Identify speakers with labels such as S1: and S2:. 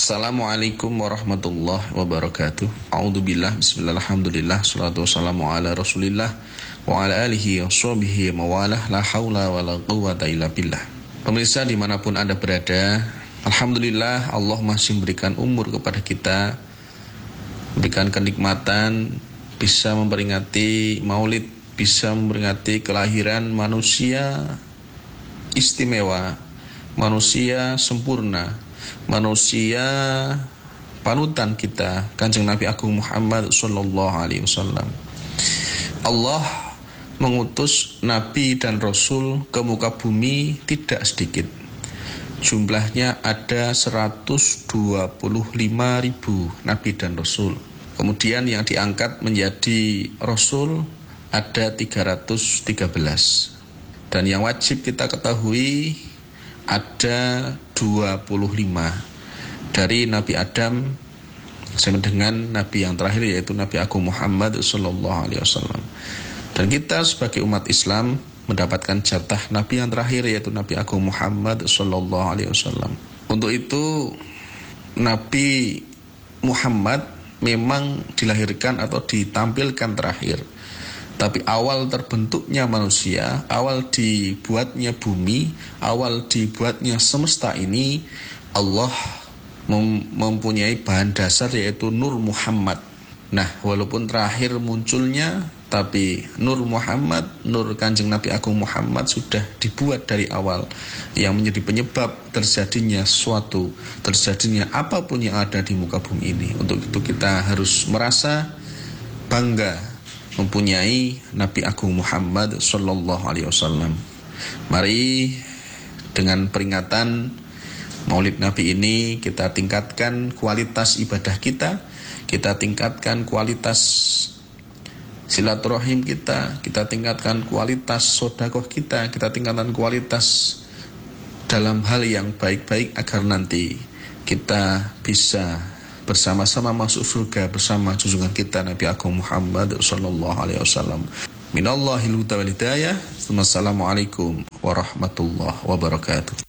S1: Assalamualaikum warahmatullahi wabarakatuh. A'udzubillah, bismillah, alhamdulillah, salatu wassalamu ala rasulillah wa ala alihi wa sahbihi mawalah, la hawla wa la quwwata illa billah. Pemirsa dimanapun Anda berada, alhamdulillah Allah masih memberikan umur kepada kita, memberikan kenikmatan, bisa memperingati maulid, bisa memperingati kelahiran manusia istimewa, manusia sempurna, manusia panutan kita, Kanjeng Nabi Agung Muhammad sallallahu alaihi wasallam. Allah mengutus nabi dan rasul ke muka bumi tidak sedikit. Jumlahnya ada 125.000 nabi dan rasul. Kemudian yang diangkat menjadi rasul ada 313. Dan yang wajib kita ketahui ada 25 dari Nabi Adam sampai dengan Nabi yang terakhir, yaitu Nabi Agung Muhammad sallallahu alaihi wasallam. Dan kita sebagai umat Islam mendapatkan jatah Nabi yang terakhir, yaitu Nabi Agung Muhammad sallallahu alaihi wasallam. Untuk itu Nabi Muhammad memang dilahirkan atau ditampilkan terakhir. Tapi awal terbentuknya manusia, awal dibuatnya bumi, awal dibuatnya semesta ini, Allah mempunyai bahan dasar, yaitu Nur Muhammad. Nah, walaupun terakhir munculnya, tapi Nur Muhammad, Nur Kanjeng Nabi Agung Muhammad sudah dibuat dari awal, yang menjadi penyebab terjadinya sesuatu, terjadinya apapun yang ada di muka bumi ini. Untuk itu kita harus merasa bangga mempunyai Nabi Agung Muhammad sallallahu alaihi wasallam. Mari dengan peringatan Maulid Nabi ini kita tingkatkan kualitas ibadah kita tingkatkan kualitas silaturahim kita tingkatkan kualitas sedekah kita tingkatkan kualitas dalam hal yang baik-baik, agar nanti kita bisa bersama-sama masuk surga bersama junjungan kita Nabi Agung Muhammad sallallahu alaihi wasallam. Minallahil huda wal hidayah. Wassalamualaikum warahmatullahi wabarakatuh.